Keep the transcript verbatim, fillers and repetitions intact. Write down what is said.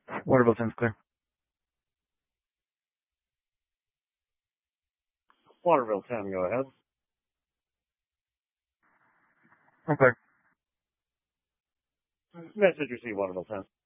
Waterville ten's clear. Waterville ten, go ahead. I'm clear. Message received, Waterville ten.